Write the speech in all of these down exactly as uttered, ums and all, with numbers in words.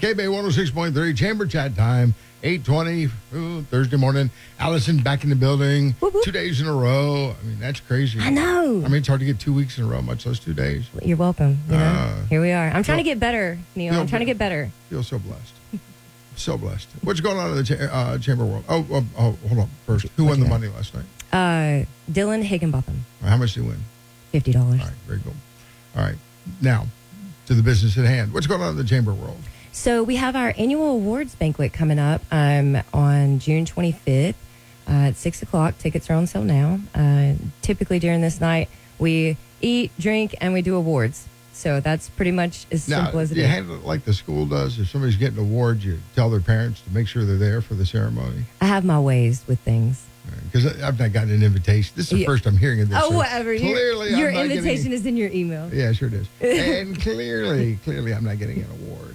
K B A one oh six point three, Chamber Chat time, eight twenty, ooh, Thursday morning. Allison back in the building, Whoop, whoop. two days in a row. I mean, that's crazy. I know. I mean, it's hard to get two weeks in a row, much less two days. You're welcome. You know? Uh, Here we are. I'm trying feel- to get better, Neil. feel I'm trying to be- get better. Feel so blessed. So blessed. What's going on in the cha- uh, Chamber world? Oh, oh, oh, hold on. First, who What won you the got? money last night? Uh, Dylan Higginbotham, How much did he win? fifty dollars. All right, very cool. All right, now to the business at hand. What's going on in the Chamber world? So we have our annual awards banquet coming up um, on June twenty-fifth uh, at six o'clock. Tickets are on sale now. Uh, typically during this night, we eat, drink, and we do awards. So that's pretty much as Now, simple as it you is. handle it like the school does. If somebody's getting an award, you tell their parents to make sure they're there for the ceremony. I have my ways with things. Because I've not gotten an invitation. This is the Yeah. first I'm hearing of this. Oh, so whatever. Your- Clearly, your I'm not invitation getting, is in your email. Yeah, sure it is. And clearly, clearly, I'm not getting an award.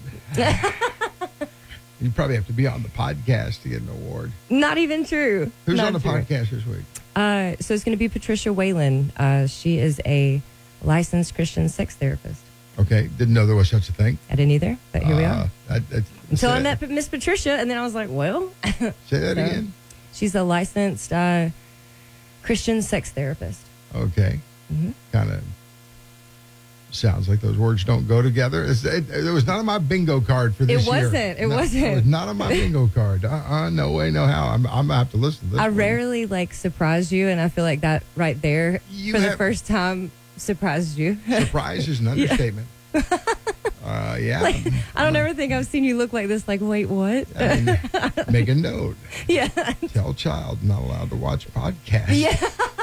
You probably have to be on the podcast to get an award. Not even true. Who's Not on the true. podcast this week? Uh, so it's going to be Patricia Whalen. Uh, she is a licensed Christian sex therapist. Okay, didn't know there was such a thing. I didn't either, but here we Uh, are. I, I, Until I say, met Miss Patricia, and then I was like, well, Say that So- again. she's a licensed uh, Christian sex therapist. Okay. Mhm. Kind of sounds like those words don't go together. It's, it, it was not on my bingo card for this It year. wasn't. It No, wasn't. It was not on my bingo card. Uh-uh, no way, no how. I'm, I'm going to have to listen to this I one. rarely like surprise you, and I feel like that right there You for the have- first time surprised you. Surprise is an understatement. uh, yeah. Like, I don't ever think I've seen you look like this. Like, wait, what? I mean, make a note. yeah. Tell child not allowed to watch podcasts. Yeah.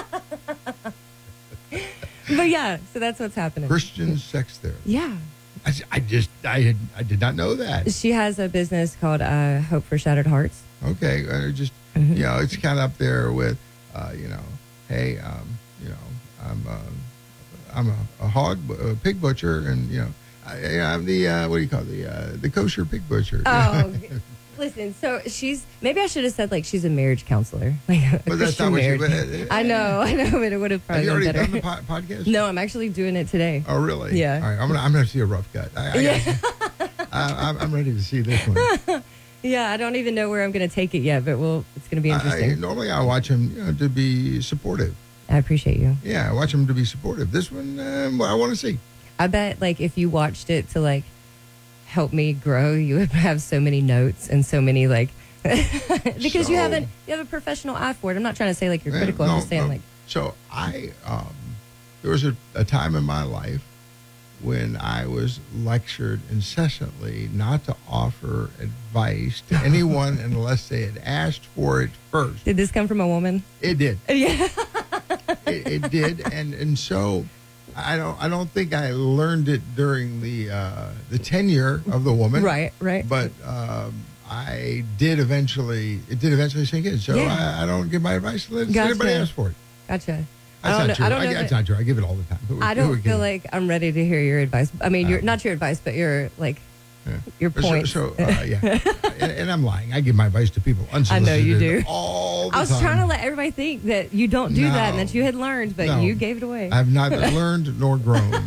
But yeah, so that's what's happening. Christian sex therapy. Yeah. I, s- I just, I, had, I did not know that. She has a business called uh, Hope for Shattered Hearts. Okay, uh, just Mhm. you know, it's kind of up there with, uh, you know, hey, um, you know, I'm, uh, I'm a, a hog, a pig butcher, and you know, I, I'm the uh, what do you call it? the uh, the kosher pig butcher. Oh, listen. So she's maybe I should have said like she's a marriage counselor, like a But that's Christian not what you. marriage. But, uh, I know, I know, but it would have Have probably you been already better. done the po- podcast? No, I'm actually doing it today. Oh, really? Yeah. All right, I'm gonna, I'm gonna see a rough cut. I, I Yeah. gotta- I, I'm, I'm ready to see this one. Yeah, I don't even know where I'm going to take it yet, but we'll. It's going to be I, interesting. normally, I watch him you know, to be supportive. I appreciate you. Yeah, I watch him to be supportive. This one, um, I want to see. I bet like if you watched it to like help me grow, you would have so many notes and so many like because you So- haven't you have a professional eye for it. I'm not trying to say like you're Yeah, critical. no, I'm just saying no. like So I, um, there was a, a time in my life when I was lectured incessantly not to offer advice to anyone unless they had asked for it first. did this come from a woman? It did. Yeah. It, it did, and and so I don't I don't think I learned it during the uh, the tenure of the woman. Right, right. But um, I did eventually. It did eventually sink in. So Yeah. I, I don't give my advice unless Gotcha. anybody asks for it. Gotcha. I That's don't not know. true. I don't know. that's if- not true. I give it all the time. Who- I who would don't feel give- like I'm ready to hear your advice. I mean, your Um, not your advice, but your like Yeah. your So- points. So, uh, yeah, and, and I'm lying. I give my advice to people I unsolicited. know you do. All the I was time. trying to let everybody think that you don't do that and No. that you had learned, but No. you gave it away. I've neither learned nor grown.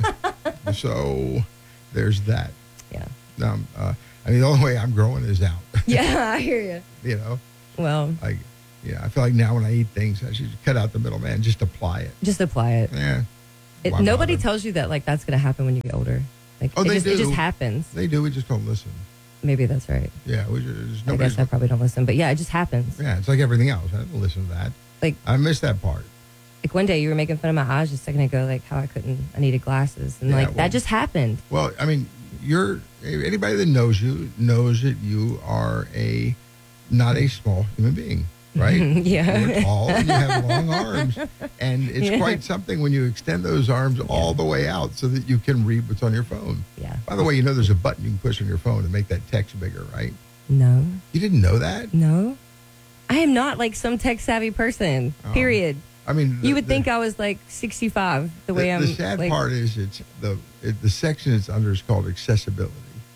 So there's that. yeah. Um, uh, I mean, the only way I'm growing is out. Yeah, I hear you. You know, Well, like, yeah, I feel like now when I eat things, I should cut out the middleman, just apply it. just apply it. Yeah. It, Why nobody bother? tells you that like that's going to happen when you get older. Like Oh, it they just it do. just happens. They do. We just don't listen. Maybe that's right. Yeah, we just I nobody's. guess I probably don't listen, but yeah, it just happens. Yeah, it's like everything else. I don't listen to that. Like I missed that part. like one day you were making fun of my eyes just a second ago, like how I couldn't, I needed glasses, and Yeah, like well- that just happened. Well, I mean, you're anybody that knows you knows that you are a not a small human being, right? Yeah. You're tall and you have long arms, and it's Yeah. quite something when you extend those arms all the way out so that you can read what's on your phone. Yeah. By the way, you know there's a button you can push on your phone to make that text bigger, right? No, You didn't know that? no, I am not like some tech savvy person. Oh. Period. I mean, the, You would the, think I was like sixty-five. The way the, I'm. the sad like, part is it's the it, the section it's under is called accessibility,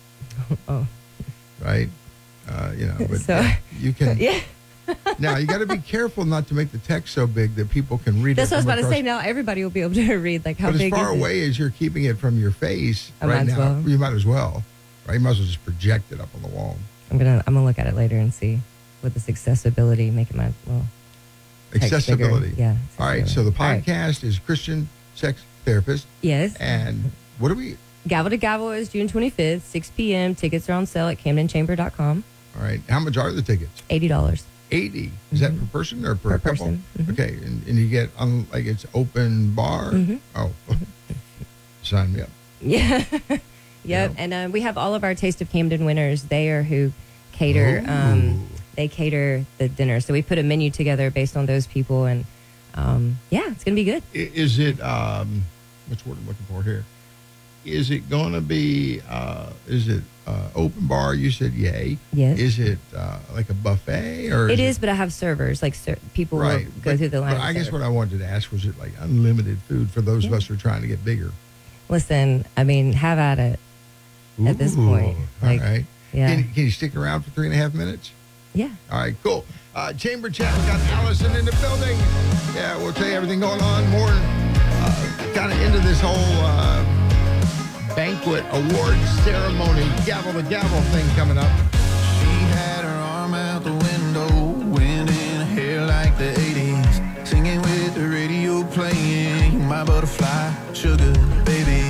Oh. right? Uh, you know, but So- yeah, you can. Yeah. Now you got to be careful not to make the text so big that people can read That's it. what I was from about to across- say. Now everybody will be able to read like how But as big far is it? away as you're keeping it from your face I right might as now, well. you might as well. Right? You might as well just project it up on the wall. I'm gonna I'm gonna look at it later and see with this accessibility, making my little text Accessibility. bigger. Yeah. All right. So the All right. podcast is Christian Sex Therapist. Yes. And what do we? Gavel to Gavel is June twenty-fifth, six p.m. Tickets are on sale at camden chamber dot com. All right. How much are the tickets? eighty dollars. eighty. Is that per person or per, Per couple? person. Mhm. Okay. And, and you get on like it's open bar. Mhm. Oh, sign me up. Yeah. Yep. Yeah. And um, we have all of our Taste of Camden winners. They are who cater. Ooh. Um, they cater the dinner. So we put a menu together based on those people, and um, yeah, it's gonna be good. I- Is it um, what's the word I'm looking for here? Is it going to be? Uh, is it uh, open bar? You said yay. Yes. Is it uh, like a buffet or? It is, but I have servers. Like ser- people Right. will go But- through the line. But I and guess serve. what I wanted to ask was it like unlimited food for those of Yeah. us who are trying to get bigger? Listen, I mean, have at it. At this Ooh, point, like, all right. yeah. Can, can you stick around for three and a half minutes? Yeah. All right, cool. Uh, Chamber Chat, we got Allison in the building. Yeah, we'll tell you everything going on. More uh, kind of into this whole uh, banquet award ceremony, gavel to gavel thing coming up.